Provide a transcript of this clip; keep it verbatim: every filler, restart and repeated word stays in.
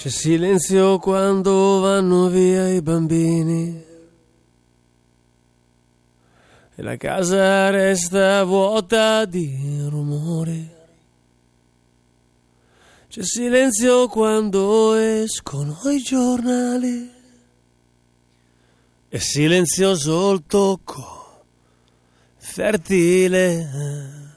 C'è silenzio quando vanno via i bambini e la casa resta vuota di rumori. C'è silenzio quando escono i giornali. È silenzioso il tocco fertile